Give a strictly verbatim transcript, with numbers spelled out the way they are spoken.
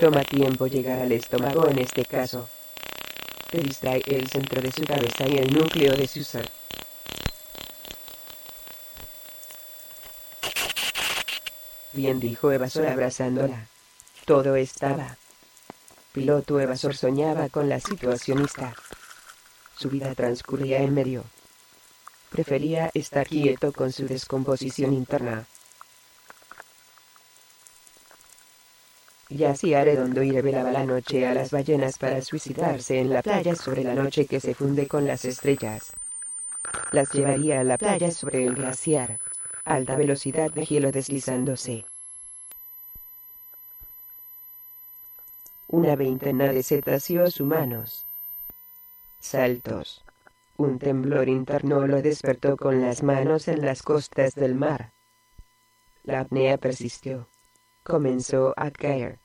Toma tiempo llegar al estómago en este caso. Te distrae el centro de su cabeza y el núcleo de su ser. Bien, dijo Evasor abrazándola. Todo estaba. Piloto Evasor soñaba con la situacionista. Su vida transcurría en medio. Prefería estar quieto con su descomposición interna. Yacía redondo y revelaba la noche a las ballenas para suicidarse en la playa sobre la noche que se funde con las estrellas. Las llevaría a la playa sobre el glaciar. Alta velocidad de hielo deslizándose. Una veintena de cetáceos humanos. Saltos. Un temblor interno lo despertó con las manos en las costas del mar. La apnea persistió. Comenzó a caer.